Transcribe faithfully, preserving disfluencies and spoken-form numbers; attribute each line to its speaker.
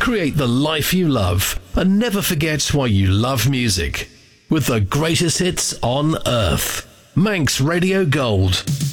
Speaker 1: create the life you love, and never forget why you love music. With the greatest hits on earth. Manx Radio Gold.